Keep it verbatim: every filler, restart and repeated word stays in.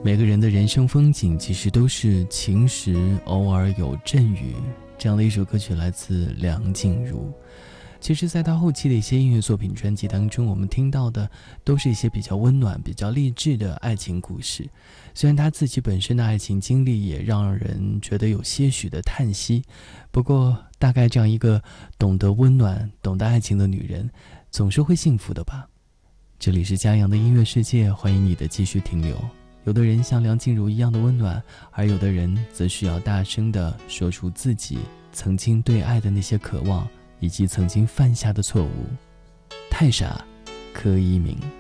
每个人的人生风景其实都是晴时偶尔有阵雨，这样的一首歌曲来自梁静茹。其实在他后期的一些音乐作品专辑当中，我们听到的都是一些比较温暖比较励志的爱情故事。虽然他自己本身的爱情经历也让人觉得有些许的叹息，不过大概这样一个懂得温暖懂得爱情的女人总是会幸福的吧。这里是嘉阳的音乐世界，欢迎你的继续停留。有的人像梁静茹一样的温暖，而有的人则需要大声地说出自己曾经对爱的那些渴望，以及曾经犯下的错误。太傻，柯一鸣。